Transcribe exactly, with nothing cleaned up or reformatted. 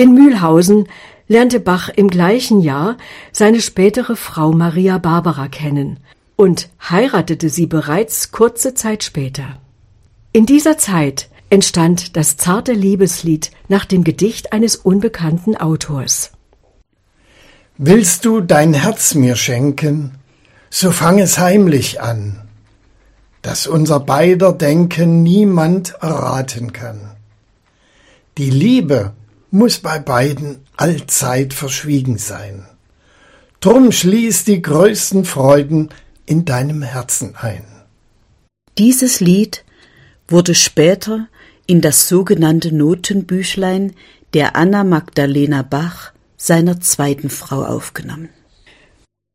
In Mühlhausen lernte Bach im gleichen Jahr seine spätere Frau Maria Barbara kennen und heiratete sie bereits kurze Zeit später. In dieser Zeit entstand das zarte Liebeslied nach dem Gedicht eines unbekannten Autors. Willst du dein Herz mir schenken, so fang es heimlich an, dass unser beider Denken niemand erraten kann. Die Liebe muss bei beiden allzeit verschwiegen sein. Drum schließ die größten Freuden in deinem Herzen ein. Dieses Lied wurde später in das sogenannte Notenbüchlein der Anna Magdalena Bach, seiner zweiten Frau, aufgenommen.